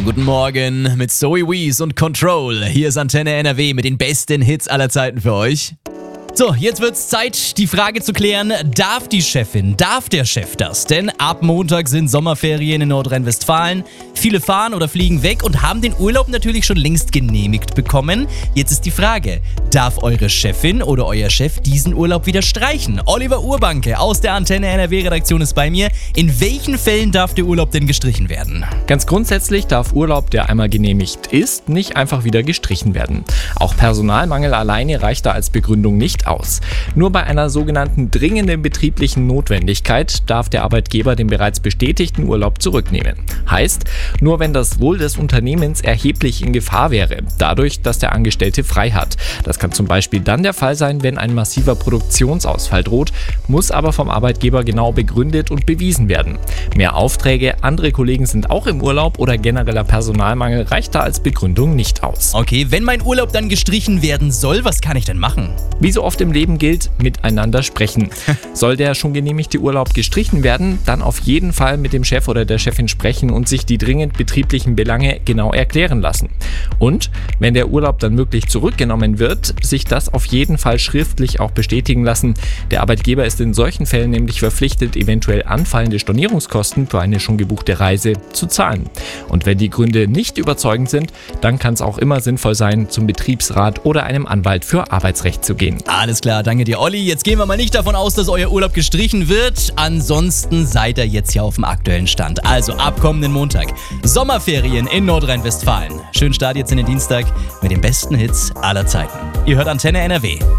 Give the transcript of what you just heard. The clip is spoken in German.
Guten Morgen mit Zoe Wees und Control. Hier ist Antenne NRW mit den besten Hits aller Zeiten für euch. So, jetzt wird's Zeit, die Frage zu klären, darf die Chefin, darf der Chef das? Denn ab Montag sind Sommerferien in Nordrhein-Westfalen. Viele fahren oder fliegen weg und haben den Urlaub natürlich schon längst genehmigt bekommen. Jetzt ist die Frage, darf eure Chefin oder euer Chef diesen Urlaub wieder streichen? Oliver Urbanke aus der Antenne NRW-Redaktion ist bei mir. In welchen Fällen darf der Urlaub denn gestrichen werden? Ganz grundsätzlich darf Urlaub, der einmal genehmigt ist, nicht einfach wieder gestrichen werden. Auch Personalmangel alleine reicht da als Begründung nicht aus. Nur bei einer sogenannten dringenden betrieblichen Notwendigkeit darf der Arbeitgeber den bereits bestätigten Urlaub zurücknehmen. Heißt, nur wenn das Wohl des Unternehmens erheblich in Gefahr wäre, dadurch, dass der Angestellte frei hat. Das kann zum Beispiel dann der Fall sein, wenn ein massiver Produktionsausfall droht, muss aber vom Arbeitgeber genau begründet und bewiesen werden. Mehr Aufträge, andere Kollegen sind auch im Urlaub oder genereller Personalmangel reicht da als Begründung nicht aus. Okay, wenn mein Urlaub dann gestrichen werden soll, was kann ich denn machen? Wie so oft im Leben gilt, miteinander sprechen. Soll der schon genehmigte Urlaub gestrichen werden, dann auf jeden Fall mit dem Chef oder der Chefin sprechen und sich die dringend betrieblichen Belange genau erklären lassen. Und wenn der Urlaub dann wirklich zurückgenommen wird, sich das auf jeden Fall schriftlich auch bestätigen lassen. Der Arbeitgeber ist in solchen Fällen nämlich verpflichtet, eventuell anfallende Stornierungskosten für eine schon gebuchte Reise zu zahlen. Und wenn die Gründe nicht überzeugend sind, dann kann es auch immer sinnvoll sein, zum Betriebsrat oder einem Anwalt für Arbeitsrecht zu gehen. Alles klar, danke dir, Olli. Jetzt gehen wir mal nicht davon aus, dass euer Urlaub gestrichen wird. Ansonsten seid ihr jetzt ja auf dem aktuellen Stand. Also ab kommenden Montag. Sommerferien in Nordrhein-Westfalen. Schönen Start jetzt in den Dienstag mit den besten Hits aller Zeiten. Ihr hört Antenne NRW.